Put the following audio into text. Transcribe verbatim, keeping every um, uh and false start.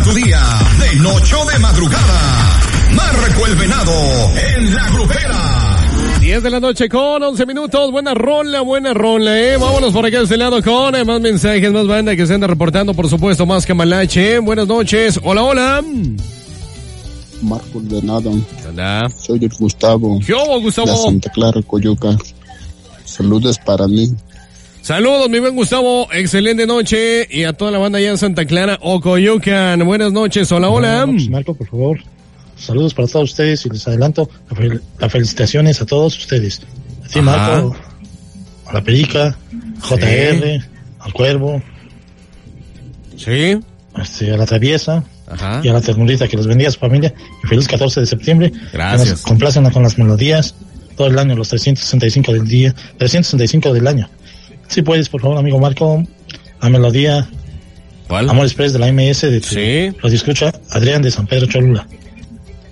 tu día, de noche o de madrugada. Marco el Venado en La Grupera. diez de la noche con once minutos. Buena rola, buena rola, eh. Vámonos por acá de este lado con eh, más mensajes, más banda que se anda reportando, por supuesto, más Camalache. Buenas noches. Hola, hola. Marco el Venado. Hola. Soy el Gustavo. ¿Qué hubo, Gustavo? De Santa Clara, Coyuca. Saludos para mí. Saludos, mi buen Gustavo. Excelente noche. Y a toda la banda allá en Santa Clara, Ocoyocan. Buenas noches. Hola, hola. Bueno, pues Marco, por favor. Saludos para todos ustedes y les adelanto las felicitaciones a todos ustedes. A ti, Marco, a la Perica, J R, sí. Al Cuervo, sí, este, a la Traviesa, ajá, y a la Ternurita, que los bendiga a su familia. Y feliz catorce de septiembre. Gracias. Que nos complacen con las melodías todo el año, los trescientos sesenta y cinco del día, trescientos sesenta y cinco del año. Si puedes, por favor, amigo Marco, la melodía. ¿Cuál? Amor Express de la M S de tu sí. Radio Escucha, Adrián de San Pedro Cholula.